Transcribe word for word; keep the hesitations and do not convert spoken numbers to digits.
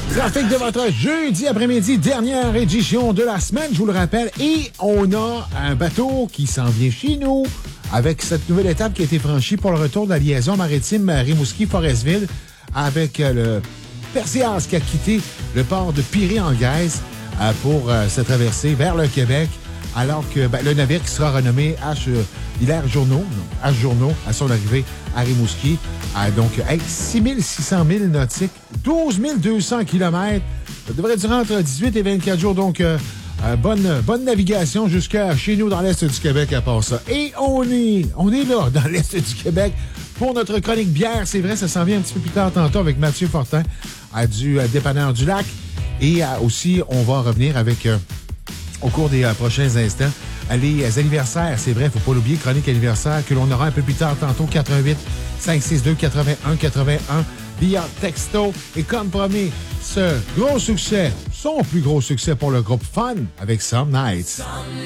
Trafic de votre jeudi après-midi, dernière édition de la semaine, je vous le rappelle. Et on a un bateau qui s'en vient chez nous avec cette nouvelle étape qui a été franchie pour le retour de la liaison maritime Rimouski-Forestville avec le Perséas qui a quitté le port de Pirée-en-Gaise pour se traverser vers le Québec. Alors que ben, le navire qui sera renommé H. Hilaire Journeau, non, H. Journeau, à son arrivée à Rimouski. À donc, hey, six mille six cents milles nautiques, douze mille deux cents kilomètres. Ça devrait durer entre dix-huit et vingt-quatre jours. Donc, euh, euh, bonne, bonne navigation jusqu'à chez nous dans l'Est du Québec à part ça. Et on est, on est là, dans l'Est du Québec, pour notre chronique bière. C'est vrai, ça s'en vient un petit peu plus tard tantôt avec Mathieu Fortin à du à Dépanneur du Lac. Et euh, aussi, on va revenir avec... Euh, au cours des euh, prochains instants. Les anniversaires, c'est vrai, faut pas l'oublier, chronique anniversaire que l'on aura un peu plus tard tantôt, quatre un huit, cinq six deux, quatre-vingt-un quatre-vingt-un via texto. Et comme promis, ce gros succès, son plus gros succès pour le groupe Fun avec Some Nights. Some